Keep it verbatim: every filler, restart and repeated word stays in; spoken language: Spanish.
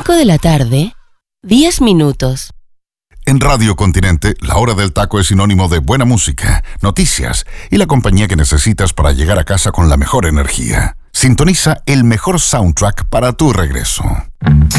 cinco de la tarde, diez minutos. En Radio Continente, la hora del taco es sinónimo de buena música, noticias y la compañía que necesitas para llegar a casa con la mejor energía. Sintoniza el mejor soundtrack para tu regreso.